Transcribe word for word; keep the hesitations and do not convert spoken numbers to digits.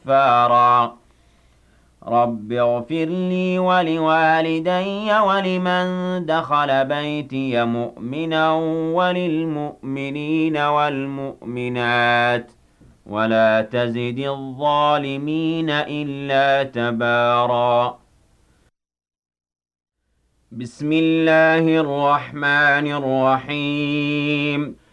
غَفَّارًا رَبِّ اغْفِرْ لِي وَلِوَالِدَيَّ وَلِمَن دَخَلَ بَيْتِيَ مُؤْمِنًا وَلِلْمُؤْمِنِينَ وَالْمُؤْمِنَاتِ وَلَا تَزِدِ الظَّالِمِينَ إِلَّا تَبَارًا بسم الله الرحمن الرحيم